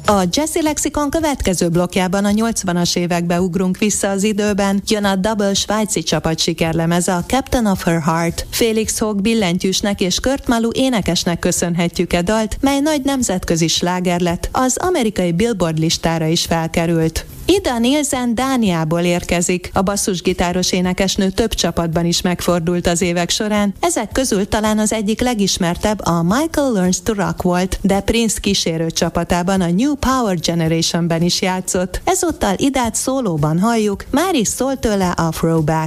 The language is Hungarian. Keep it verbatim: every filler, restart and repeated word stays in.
A Jazzy Lexikon következő blokkjában a nyolcvanas évekbe ugrunk vissza az időben, jön a Double svájci csapat sikerlemeze, a Captain of Her Heart. Felix Hawk billentyűsnek és Kurt Malu énekesnek köszönhetjük e dalt, mely nagy nemzetközi sláger lett, az amerikai Billboard listára is felkerült. Ida Nielsen Dániából érkezik. A basszusgitáros énekesnő több csapatban is megfordult az évek során. Ezek közül talán az egyik legismertebb a Michael Learns to Rock volt, de Prince kísérő csapatában, a New Power Generationben is játszott. Ezúttal Idát szólóban halljuk, már is szól tőle a Throwback.